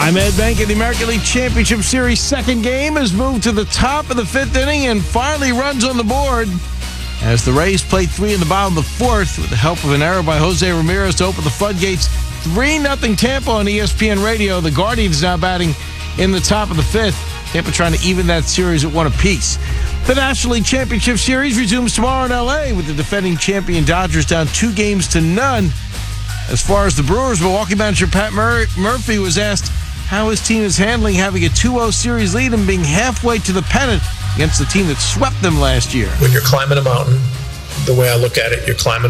I'm Ed Benke. The American League Championship Series second game has moved to the top of the fifth inning and finally runs on the board as the Rays play 3 in the bottom of the fourth with the help of an error by Jose Ramirez to open the floodgates. 3-0 Tampa on ESPN Radio. The Guardians now batting in the top of the fifth. Tampa trying to even that series at 1 apiece. The National League Championship Series resumes tomorrow in L.A. with the defending champion Dodgers down 2-0. As far as the Brewers, Milwaukee manager Pat Murphy was asked how his team is handling having a 2-0 series lead and being halfway to the pennant against the team that swept them last year. When you're climbing a mountain, the way I look at it, you're climbing